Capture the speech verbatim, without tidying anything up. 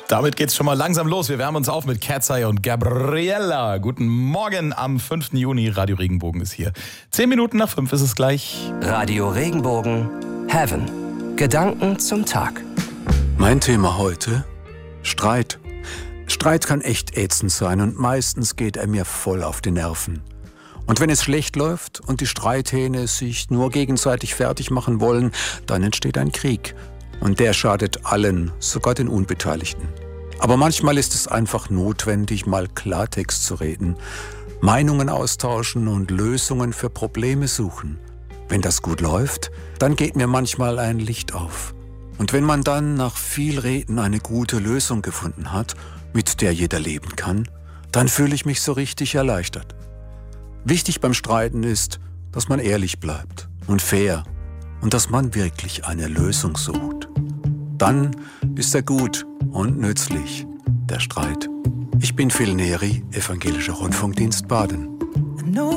Damit geht's schon mal langsam los. Wir wärmen uns auf mit Cat's Eye und Gabriella. Guten Morgen am fünften Juni. Radio Regenbogen ist hier. Zehn Minuten nach fünf ist es gleich. Radio Regenbogen Heaven. Gedanken zum Tag. Mein Thema heute: Streit. Streit kann echt ätzend sein und meistens geht er mir voll auf die Nerven. Und wenn es schlecht läuft und die Streithähne sich nur gegenseitig fertig machen wollen, dann entsteht ein Krieg. Und der schadet allen, sogar den Unbeteiligten. Aber manchmal ist es einfach notwendig, mal Klartext zu reden, Meinungen austauschen und Lösungen für Probleme suchen. Wenn das gut läuft, dann geht mir manchmal ein Licht auf. Und wenn man dann nach viel Reden eine gute Lösung gefunden hat, mit der jeder leben kann, dann fühle ich mich so richtig erleichtert. Wichtig beim Streiten ist, dass man ehrlich bleibt und fair und dass man wirklich eine Lösung sucht. Dann ist er gut und nützlich, der Streit. Ich bin Phil Neri, Evangelischer Rundfunkdienst Baden.